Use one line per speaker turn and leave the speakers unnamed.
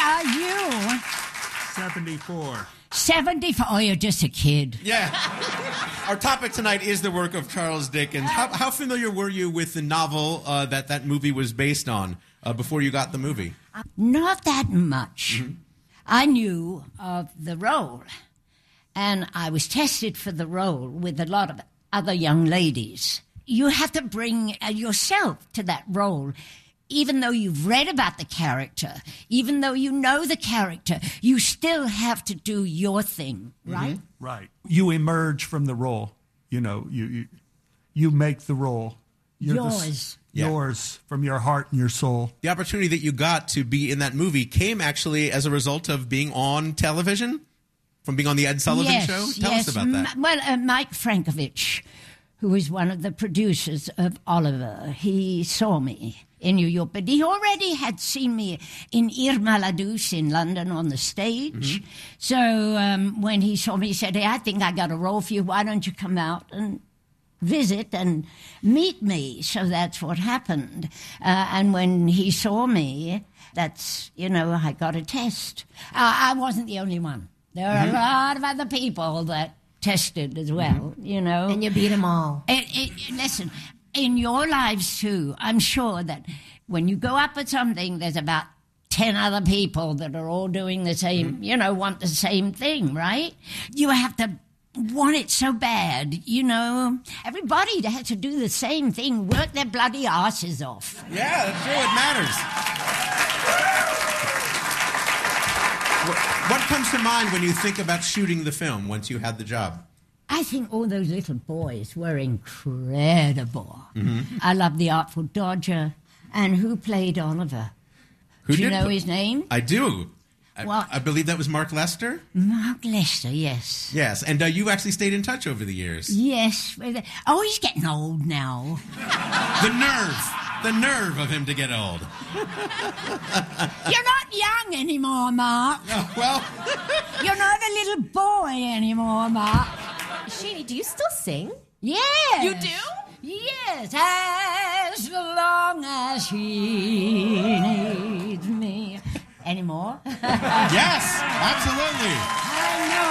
are you?
74.
74. Oh, you're just a kid.
Yeah. Our topic tonight is the work of Charles Dickens. How familiar were you with the novel that movie was based on before you got the movie?
Not that much. Mm-hmm. I knew of the role, and I was tested for the role with a lot of other young ladies. You have to bring yourself to that role. Even though you've read about the character, even though you know the character, you still have to do your thing, right?
Mm-hmm. Right. You emerge from the role. You know, you make the role.
Yours.
Yours, from your heart and your soul.
The opportunity that you got to be in that movie came actually as a result of being on television, from being on the Ed Sullivan Show? Tell us about that.
Mike Frankovich, who was one of the producers of Oliver, he saw me in New York, but he already had seen me in Irma la Douce in London on the stage. Mm-hmm. So when he saw me, he said, "Hey, I think I got a role for you. Why don't you come out and visit and meet me?" So that's what happened. And when he saw me, that's, I got a test. I wasn't the only one. There are a lot of other people that tested as well,
And you beat them all.
Listen, in your lives too, I'm sure that when you go up at something, there's about 10 other people that are all doing the same, want the same thing, right? You have to want it so bad, Everybody has to do the same thing, work their bloody asses off.
Yeah, that's true. It matters. What comes to mind when you think about shooting the film once you had the job?
I think all those little boys were incredible. Mm-hmm. I love The Artful Dodger. And who played Oliver? Do you know his name?
I do. I believe that was Mark Lester?
Mark Lester, yes.
Yes, and you actually stayed in touch over the years.
Yes. Oh, he's getting old now.
The nerve of him to get old.
You're not young anymore, Mark.
Oh, well.
You're not a little boy anymore, Mark.
Sheenie, do you still sing?
Yes.
You do?
Yes, as long as he needs me. Anymore?
Yes, absolutely.